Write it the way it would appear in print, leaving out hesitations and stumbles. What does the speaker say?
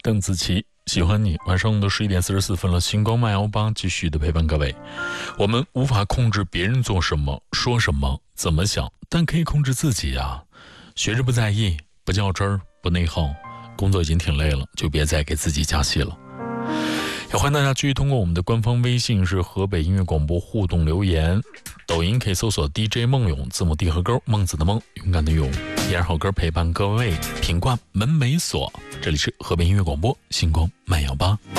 邓紫棋喜欢你。晚上的11:44了，星光慢摇吧继续的陪伴各位。我们无法控制别人做什么、说什么、怎么想，但可以控制自己啊。学着不在意，不较真儿，不内耗。工作已经挺累了，就别再给自己加戏了。也欢迎大家继续通过我们的官方微信是河北音乐广播互动留言，抖音可以搜索 DJ 梦勇，字母 D 和勾，孟子的孟，勇敢的勇，依然好歌陪伴各位，品冠门没锁。这里是河北音乐广播星光慢摇吧。